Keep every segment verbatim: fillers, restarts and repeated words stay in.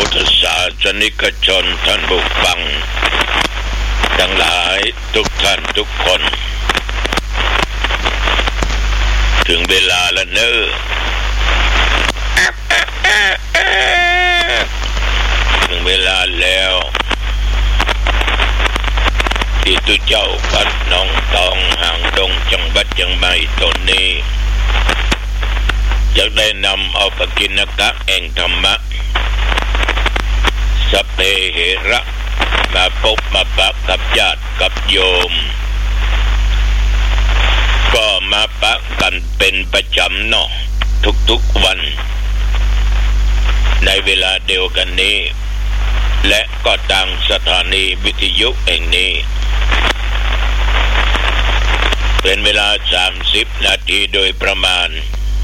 พุทธศาสนิกชนท่านผู้ฟังทั้งหลายทุกท่านทุกคนถึงเวลาแล้วเนอะถึงเวลาแล้วที่ตุเจ้าวัดหนองตองห่างดงจังหวัดเชียงใหม่ตนนี้จะได้นำเอาปกิณกะแห่งธรรมะสัพเพเหระมาพบมาปะกับญาติกับโยมก็มาปะกันเป็นประจำเนาะทุกๆวันในเวลาเดียวกันนี้และก็ทางสถานีวิทยุแห่งนี้เป็นเวลาสามสิบนาทีโดยประมาณ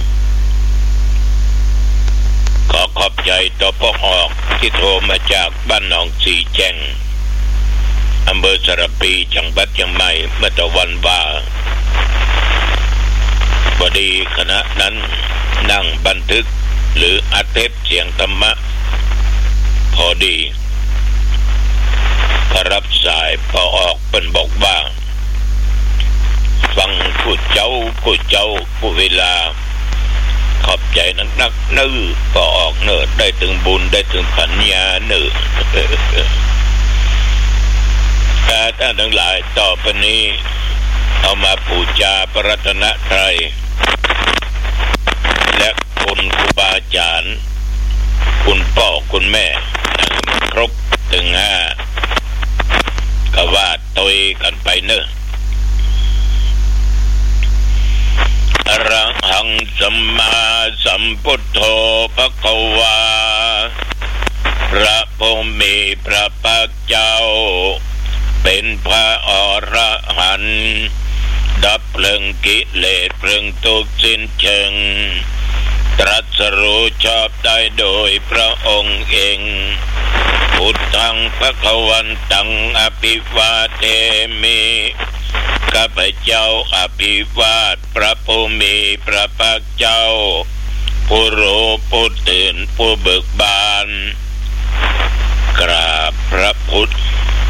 ขอขอบใจต่อพ่อออกที่โทรมาจากบ้านหนองสีแจงอำเภอสระปีจังหวัดเชียงใหม่เมื่อตะวันว่าพอดีขณะนั้นนั่งบันทึกหรืออัดเทปเสียงธรรมะพอดีพอรับสายพอออกเป็นบอกว่าฟังผู้เจ้าผู้เจ้าผู้เวลาขอบใจนักนักเนื้อพอออกเนื้อได้ถึงบุญได้ถึงปัญญาเนื้อแต่ท่านทั้งหลายต่อไปนี้เอามาบูชาพระรัตนตรัยและคุณครูบาอาจารย์คุณพ่อคุณแม่ครบถึงห้าก็ว่าตยกันไปเนอะอรหังสัมมาสัมพุทโธภควาพระผู้มีพระภาคเจ้าเป็นพระอรหันต์ดับเพลิงกิเลสเพลิงทุกข์สิ้นเชิงตรัสรู้ชอบได้โดยพระองค์เองพุทธังภควันตังอภิวาเทมิข้าพเจ้าอภิวาทพระผู้มีพระภาคเจ้าผู้รู้ผู้ตื่นผู้เบิกบานกราบพระพุทธ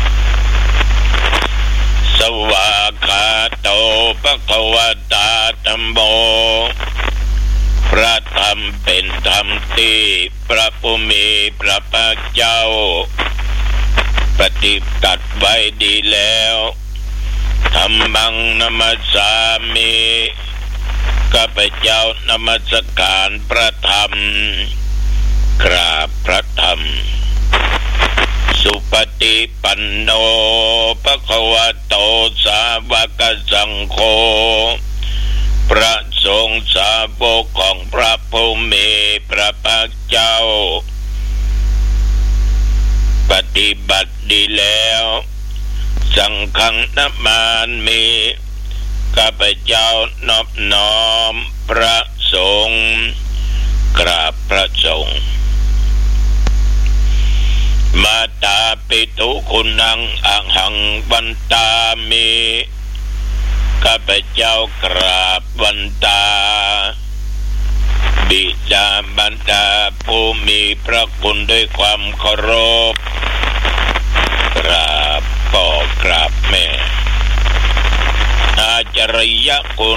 สวากขาโตภควตาธัมโมพระธรรมเป็นธรรมที่พระผู้มีพระภาคเจ้าปฏิบัติไว้ดีแล้วธัมมังนัมสสามิข้าพเจ้านมัสการพระธรรมกราบพระธรรมสุปฏิปันโนภควโตสาวกสังโฆพระสงฆ์สาวกของพระผู้มีพระภาคเจ้าปฏิบัติดีแล้วสังฆังนามามิข้าพเจ้านอบน้อมพระสงฆ์กราบพระสงฆ์มาตาปิตุคุณังอังหังวันตามิข้าพเจ้ากราบวันตาบิดาบรรดาผู้มีพระคุณด้วยความเคารพกราบพ่อกราบแม่อาจารยคุณ